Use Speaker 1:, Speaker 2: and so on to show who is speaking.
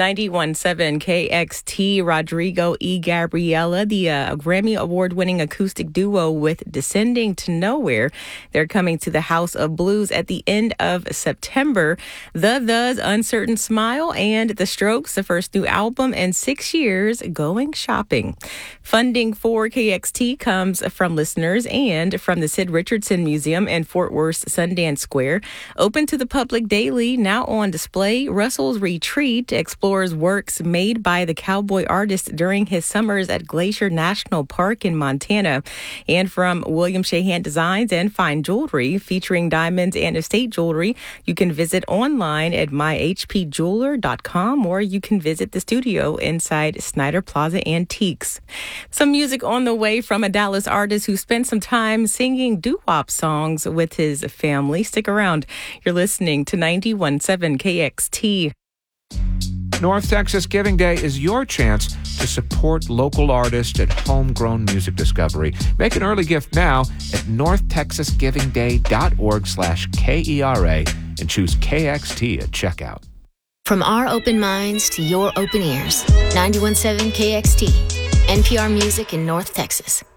Speaker 1: 91.7 KXT, Rodrigo y Gabriela, the Grammy Award-winning acoustic duo with Descending to Nowhere. They're coming to the House of Blues at the end of September. The's Uncertain Smile, and The Strokes, the first new album in 6 years, Going Shopping. Funding for KXT comes from listeners and from the Sid Richardson Museum in Fort Worth's Sundance Square. Open to the public daily, now on display, Russell's Retreat explores works made by the cowboy artist during his summers at Glacier National Park in Montana. And from William Shahan Designs and Fine Jewelry, featuring diamonds and estate jewelry, you can visit online at myhpjeweler.com, or you can visit the studio inside Snyder Plaza Antiques. Some music on the way from a Dallas artist who spent some time singing doo-wop songs with his family. Stick around. You're listening to 91.7 KXT.
Speaker 2: North Texas Giving Day is your chance to support local artists and homegrown music discovery. Make an early gift now at northtexasgivingday.org/KERA and choose KXT at checkout.
Speaker 3: From our open minds to your open ears, 91.7 KXT, NPR Music in North Texas.